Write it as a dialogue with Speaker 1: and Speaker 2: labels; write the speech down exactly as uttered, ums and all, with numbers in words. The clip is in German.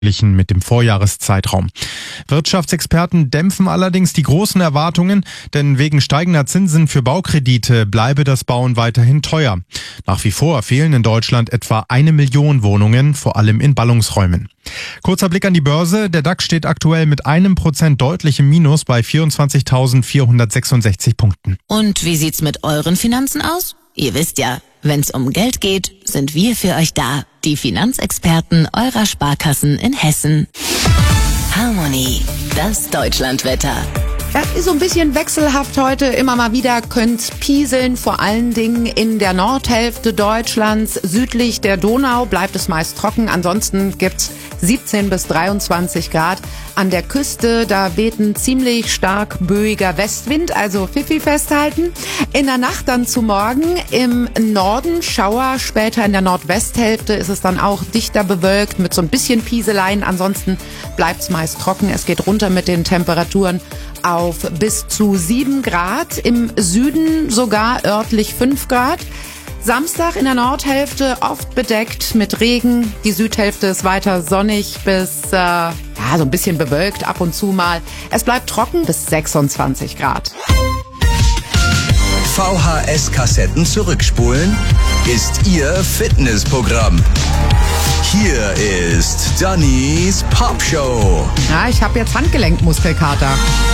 Speaker 1: mit dem Vorjahreszeitraum. Wirtschaftsexperten dämpfen allerdings die großen Erwartungen, denn wegen steigender Zinsen für Baukredite bleibe das Bauen weiterhin teuer. Nach wie vor fehlen in Deutschland etwa eine Million Wohnungen, vor allem in Ballungsräumen. Kurzer Blick an die Börse. Der DAX steht aktuell mit einem Prozent deutlich im Minus bei vierundzwanzigtausendvierhundertsechsundsechzig Punkten.
Speaker 2: Und wie sieht's mit euren Finanzen aus? Ihr wisst ja, wenn's um Geld geht, sind wir für euch da. Die Finanzexperten eurer Sparkassen in Hessen. Harmony, das Deutschlandwetter.
Speaker 3: Ja, ist so ein bisschen wechselhaft heute. Immer mal wieder könnte pieseln, vor allen Dingen in der Nordhälfte Deutschlands. Südlich der Donau bleibt es meist trocken. Ansonsten gibt's siebzehn bis dreiundzwanzig Grad. An der Küste, da weht ein ziemlich stark böiger Westwind, also Pfiffi festhalten. In der Nacht dann zu morgen im Norden Schauer, später in der Nordwesthälfte ist es dann auch dichter bewölkt mit so ein bisschen Pieseleien. Ansonsten bleibt's meist trocken. Es geht runter mit den Temperaturen auf bis zu sieben Grad, im Süden sogar örtlich fünf Grad. Samstag in der Nordhälfte oft bedeckt mit Regen. Die Südhälfte ist weiter sonnig bis äh, ja, so ein bisschen bewölkt ab und zu mal. Es bleibt trocken bis sechsundzwanzig Grad.
Speaker 4: V H S-Kassetten zurückspulen ist Ihr Fitnessprogramm. Hier ist Dannys Popshow.
Speaker 3: Ja, ich habe jetzt Handgelenkmuskelkater.